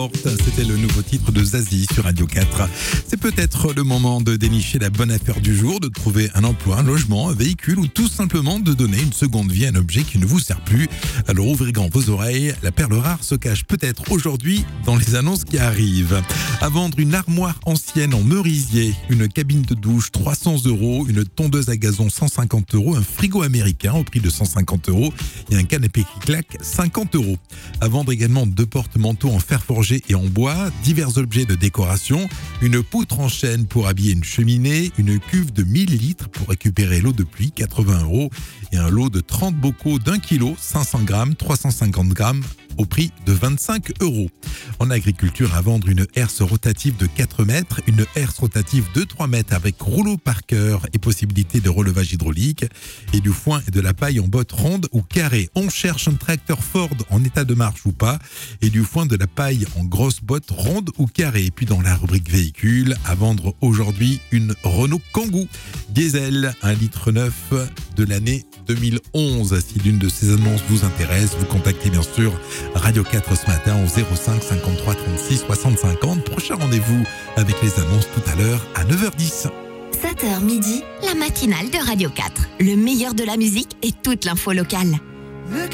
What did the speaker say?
C'était le nouveau titre de Zazie sur Radio 4. C'est peut-être le moment de dénicher la bonne affaire du jour, de trouver un emploi, un logement, un véhicule ou tout simplement de donner une seconde vie à un objet qui ne vous sert plus. Alors ouvrez grand vos oreilles, la perle rare se cache peut-être aujourd'hui dans les annonces qui arrivent. À vendre une armoire ancienne en merisier, une cabine de douche 300 €, une tondeuse à gazon 150 €, un frigo américain au prix de 150 € et un canapé qui claque 50 €. À vendre également 2 porte-manteaux en fer forgé et en bois, divers objets de décoration, une poutre en chêne pour habiller une cheminée, une cuve de 1000 litres pour récupérer l'eau de pluie, 80 € et un lot de 30 bocaux d'1 kg, 500 grammes, 350 grammes au prix de 25 €. En agriculture, à vendre une herse rotative de 4 mètres, une herse rotative de 3 mètres avec rouleau par cœur et possibilité de relevage hydraulique, et du foin et de la paille en botte ronde ou carrée. On cherche un tracteur Ford en état de marche ou pas, et du foin, de la paille en grosse botte ronde ou carrée. Et puis dans la rubrique véhicule, à vendre aujourd'hui une Renault Kangoo diesel, 1,9 litre de l'année 2011. Si l'une de ces annonces vous intéresse, vous contactez bien sûr Radio 4 ce matin au 05 53 36 60 50. Prochain rendez-vous avec les annonces tout à l'heure à 9h10. 7h midi, la matinale de Radio 4. Le meilleur de la musique et toute l'info locale.